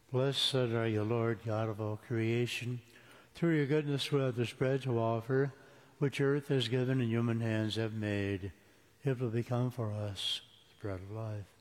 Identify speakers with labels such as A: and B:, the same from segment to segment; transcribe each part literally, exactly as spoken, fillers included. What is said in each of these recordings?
A: Blessed are you, Lord, God of all creation. Through your goodness we have this bread to offer, which earth has given and human hands have made. It will become for us the bread of life.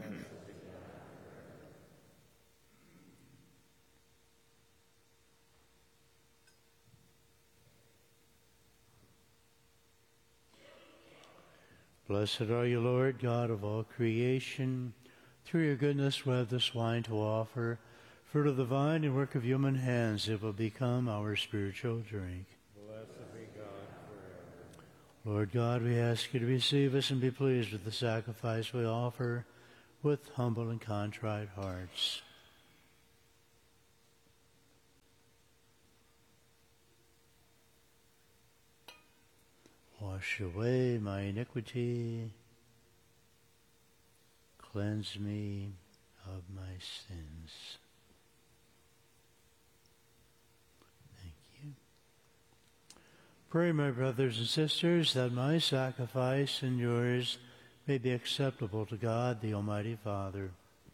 A: Blessed are you, Lord, God of all creation. Through your goodness we have this wine to offer, fruit of the vine and work of human hands. It will become our spiritual drink.
B: Blessed be God forever.
A: Lord God, we ask you to receive us and be pleased with the sacrifice we offer with humble and contrite hearts. Wash away my iniquity. Cleanse me of my sins. Thank you. Pray, my brothers and sisters, that my sacrifice and yours may be acceptable to God, the Almighty Father.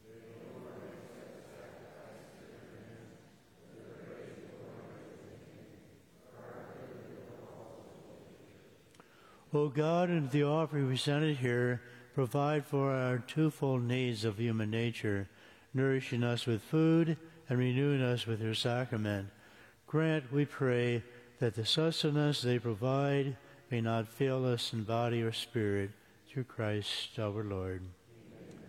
A: O God, in the offering presented here, provide for our twofold needs of human nature, nourishing us with food and renewing us with your sacrament. Grant, we pray, that the sustenance they provide may not fail us in body or spirit, through Christ our Lord.